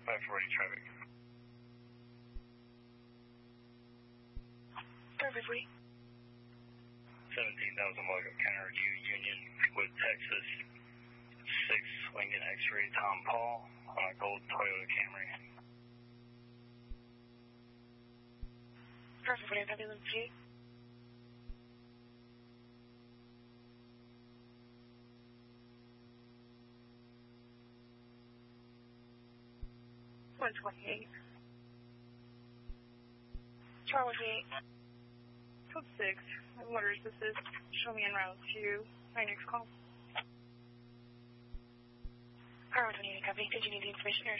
540 traffic. 540. 17,000 block of counter to Union with Texas 6 Lincoln X-ray Tom Paul on a gold Toyota Camry. 540, Babylon 3. $128. Charlie 8. Code 6. Waters, this is show me en route to my next call. Power 28, copy. Did you need the information or